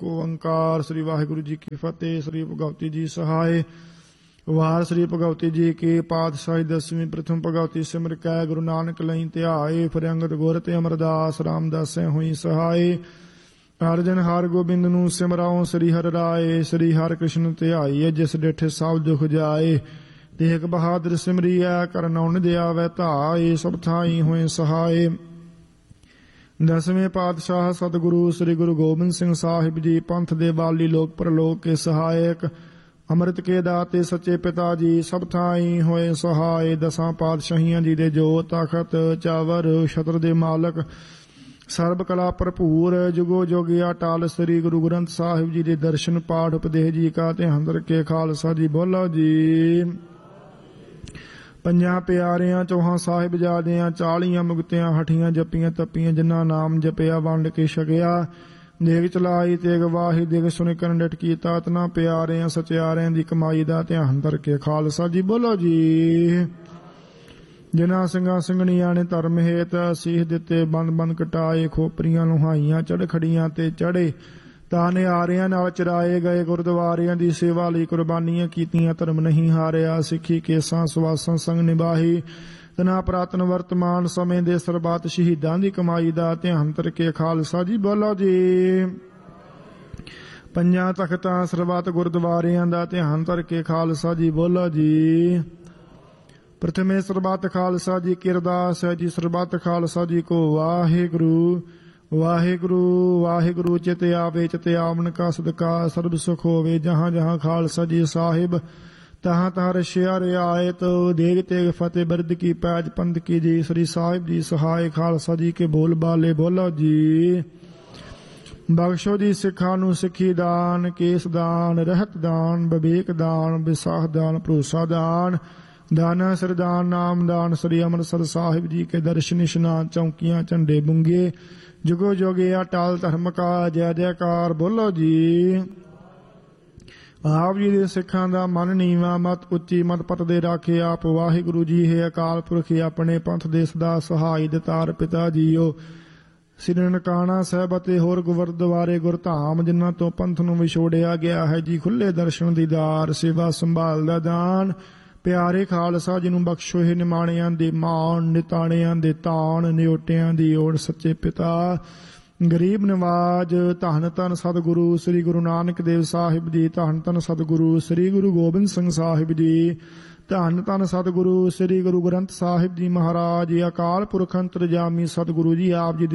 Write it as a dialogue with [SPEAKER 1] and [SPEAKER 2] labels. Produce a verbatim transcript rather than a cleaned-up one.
[SPEAKER 1] ਏਕ ਓੰਕਾਰ। श्री वाहिगुरु जी की फतेह। श्री भगवती जी सहाय। वार श्री भगवती जी की पातशाही दसवीं प्रथम भगवती सिमर कै गुरु नानक लई ध्याए। फिर अंगद गुर ते अमरदास रामदास हुई सहाय। अर्जन हर गोबिंद नूं सिमराओ श्री हर राय। श्री हर कृष्ण ध्याई जिस डिठ सब दुख जाए। तेग बहादुर सिमरिया कर नौन दिया वै धाए। सब थाई होए सहाय। दसवें पातशाह सतगुरु श्री गुरु गोबिंद सिंह साहिब जी पंथ दे बाली लोक परलोक के सहायक। अमृत के दाते सच्चे पिता जी सब थाई होए सहाय। दसां पातशाहियां जी दे जो तखत चावर छत्र दे मालक सर्ब कला भरपूर जुगो जोगी अटाल। श्री गुरु ग्रंथ साहिब जी दे दर्शन पाठ उपदेश जी का ध्यान रखे खालसा जी बोलो जी। ਪੰਜਾਂ ਪਿਆਰਿਆਂ ਚੌਹਾਂ ਸਾਹਿਬਜ਼ਾਦਿਆਂ ਚਾਲੀਆਂ ਮੁਕਤਿਆਂ ਹਠੀਆਂ ਜੱਪੀਆਂ ਤੱਪੀਆਂ ਜਿਨ੍ਹਾਂ ਨਾਮ ਜਪਿਆ ਵੰਡ ਕੇ ਛਕਿਆ। ਦੇਗ ਚਲਾਈ ਤੇਗ ਵਾਹੀ ਦਿਗ ਸੁਣ ਕਰਨ ਡਟ ਕੀਤਾ ਤਨਾ ਪਿਆਰਿਆਂ ਸਚਿਆਰਿਆਂ ਦੀ ਕਮਾਈ ਦਾ ਧਿਆਨ ਕਰਕੇ ਖਾਲਸਾ ਜੀ ਬੋਲੋ ਜੀ। ਜਿਨ੍ਹਾਂ ਸਿੰਘਾਂ ਸਿੰਘਣੀਆਂ ਨੇ ਧਰਮ ਹੇਤ ਸੀਸ ਦਿੱਤੇ ਬੰਦ ਬੰਦ ਕਟਾਏ ਖੋਪਰੀਆਂ ਲੁਹਾਈਆਂ ਚੜ੍ਹ ਖੜੀਆਂ ਤੇ ਚੜ੍ਹੇ ਤਾਂ ਨਿਆਰਿਆਂ ਨਾਲ ਚਰਾਏ ਗਏ ਗੁਰਦੁਆਰਿਆਂ ਦੀ ਸੇਵਾ ਲਈ ਕੁਰਬਾਨੀਆਂ ਕੀਤੀਆਂ ਧਰਮ ਨਹੀਂ ਹਾਰਿਆ। ਸਿੱਖੀ ਕੇਸਾਂ ਸਵਾਸਾਂ ਸੰਗ ਨਿਭਾਹੀ ਤਨਾ ਪ੍ਰਾਤਨ ਵਰਤਮਾਨ ਸਮੇਂ ਦੇ ਸਰਬੱਤ ਸ਼ਹੀਦਾਂ ਦੀ ਕਮਾਈ ਦਾ ਧਿਆਨ ਕਰਕੇ ਖਾਲਸਾ ਜੀ ਬੋਲੋ ਜੀ। ਪੰਜਾਂ ਤਖਤਾਂ ਸਰਬੱਤ ਗੁਰਦੁਆਰਿਆਂ ਦਾ ਧਿਆਨ ਕਰਕੇ ਖਾਲਸਾ ਜੀ ਬੋਲੋ ਜੀ। ਪ੍ਰਥਮੇ ਸਰਬੱਤ ਖਾਲਸਾ ਜੀ ਕੀ ਅਰਦਾਸ ਹੈ ਜੀ। ਸਰਬੱਤ ਖਾਲਸਾ ਜੀ ਕੋ ਵਾਹਿਗੁਰੂ ਵਾਹਿਗੁਰੂ ਵਾਹਿਗੁਰੂ। ਚਿਤ ਆਵੇ ਚਿਤ ਆਵਣ ਕਾ ਸਦਕਾ ਸਰਬ ਸੁਖ ਹੋਵੇ। ਜਹਾਂ ਜਹਾਂ ਖਾਲਸਾ ਜੀ ਸਾਹਿਬ ਤਹਾਂ ਤਹਾਂ ਰਸ਼ਿਆ ਰਿਆਇਤ। ਦੇਗ ਤੇਗ ਫਤਿਹ ਬਿਰਦ ਕੀ ਪੈਜ ਪੰਥ ਕੀ ਜੀ। ਸ੍ਰੀ ਸਾਹਿਬ ਜੀ ਸਹਾਇ ਖਾਲਸਾ ਜੀ ਕੇ ਬੋਲ ਬਾਲੇ ਬੋਲੋ ਜੀ। ਬਖਸ਼ੋ ਜੀ ਸਿੱਖਾਂ ਨੂੰ ਸਿੱਖੀ ਦਾਨ ਕੇਸ ਦਾਨ ਰਹਿਤ ਦਾਨ ਵਿਵੇਕ ਦਾਨ ਵਿਸਾਖ ਦਾਨ ਭਰੋਸਾ ਦਾਨ ਦਾਨਾ ਸਰਦਾਨ ਨਾਮ ਦਾਨ। ਸ੍ਰੀ ਅੰਮ੍ਰਿਤਸਰ ਸਾਹਿਬ ਜੀ ਕੇ ਦਰਸ਼ਨ ਇਸ਼ਨਾਨ ਚੌਂਕੀਆਂ ਝੰਡੇ ਬੁੰਗੇ जुगो जोगे अटाल धर्म का जय जयकार बोलो जी। आप जी दे सिखां दा मन नीवा मत उच्ची मत पत दे राखे आप वाहिगुरु जी है अकाल पुरख अपने पंथ दे सदा सहाय दितार पिता जीओ। श्री ननकाना साहिब ਅਤੇ ਹੋਰ ਗੁਰਦੁਆਰੇ ਗੁਰਧਾਮ ਜਿਨ੍ਹਾਂ ਤੋਂ ਪੰਥ ਨੂੰ ਵਿਛੋੜਿਆ ਗਿਆ ਹੈ ਜੀ ਖੁੱਲੇ ਦਰਸ਼ਨ ਦੀਦਾਰ ਸੇਵਾ ਸੰਭਾਲ ਦਾ ਦਾਨ। ਪਿਆਰੇ ਖਾਲਸਾ ਜੀ ਨੂੰ ਬਖਸ਼ੋ ਇਹ ਨਿਮਾਣਿਆਂ ਦੇ ਮਾਣ ਨਿਤਾਣਿਆਂ ਦੇ ਤਾਣ ਨਿਓਟਿਆਂ ਦੀ ਓੜ ਸੱਚੇ ਪਿਤਾ ਗਰੀਬ ਨਵਾਜ। ਧੰਨ ਧੰਨ ਸਤਿਗੁਰੂ ਸ੍ਰੀ ਗੁਰੂ ਨਾਨਕ ਦੇਵ ਸਾਹਿਬ ਜੀ। ਧੰਨ ਧੰਨ ਸਤਿਗੁਰੂ ਸ੍ਰੀ ਗੁਰੂ ਗੋਬਿੰਦ ਸਿੰਘ ਸਾਹਿਬ ਜੀ। ਧੰਨ ਧੰਨ ਸਤਿਗੁਰੂ ਸ੍ਰੀ ਗੁਰੂ ਗ੍ਰੰਥ ਸਾਹਿਬ ਜੀ ਮਹਾਰਾਜ। ਅਕਾਲ ਪੁਰਖ ਅੰਤਰਜਾਮੀ ਸਤਿਗੁਰੂ ਜੀ ਆਪ ਜੀ